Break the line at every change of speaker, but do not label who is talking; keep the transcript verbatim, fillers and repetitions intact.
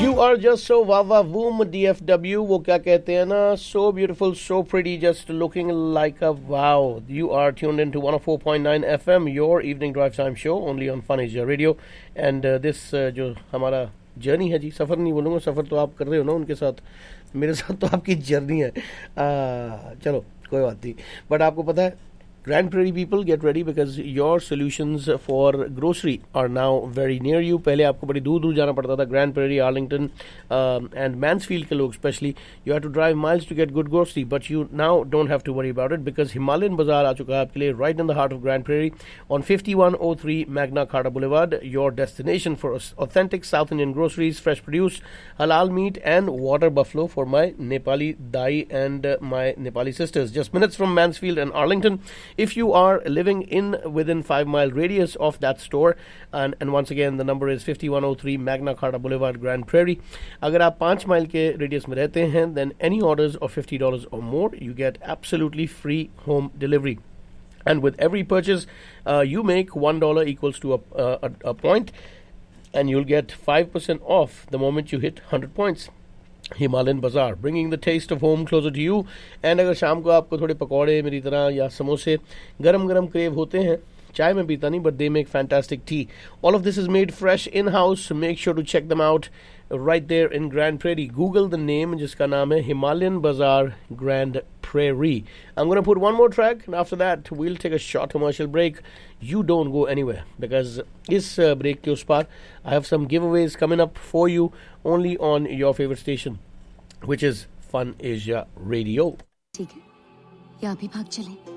You are just so wow wow boom D F W. वो क्या कहते हैं ना, so beautiful, so pretty, just looking like a wow. You are tuned into one oh four point nine F M, your evening drive time show, only on Fun Asia Radio. And uh, this uh, जो हमारा journey है जी, सफ़र नहीं बोलूँगा, सफ़र तो आप कर रहे हो ना उनके साथ, मेरे साथ तो आपकी जर्नी है. uh, चलो कोई बात नहीं, बट आपको पता है, Grand Prairie people, get ready because your solutions for grocery are now very near you. पहले आपको बड़ी दूर दूर जाना पड़ता था. Grand Prairie, Arlington um, and Mansfield के लोग especially, you had to drive miles to get good grocery, but you now don't have to worry about it because Himalayan Bazaar आ चुका है आपके लिए right in the heart of Grand Prairie on fifty-one oh three Magna Carta Boulevard, your destination for authentic South Indian groceries, fresh produce, halal meat and water buffalo for my Nepali Dai and uh, my Nepali sisters. Just minutes from Mansfield and Arlington. If you are living in within five mile radius of that store, and, and once again the number is fifty-one oh three Magna Carta Boulevard, Grand Prairie. अगर आप पाँच mile के radius में रहते हैं, then any orders of fifty dollars or more, you get absolutely free home delivery. And with every purchase uh, you make, one dollar equals to a, a, a point, and you'll get five percent off the moment you hit one hundred points. Himalayan Bazaar, bringing the taste of home closer to you. And अगर शाम को आपको थोड़े पकौड़े मेरी तरह या समोसे गरम गरम क्रेव होते हैं, चाय में पीता नहीं, but they make fantastic tea. All of this is made fresh in-house. Make sure to check them out right there in Grand Prairie. Google the name, जिसका नाम है Himalayan Bazaar Grand Prairie. I'm going to put one more track, and after that we'll take a short commercial break. You don't go anywhere, because इस uh, break के उस पार I have some giveaways coming up for you only on your favorite station, which is Fun Asia Radio.
ठीक है, या अभी भाग चलें.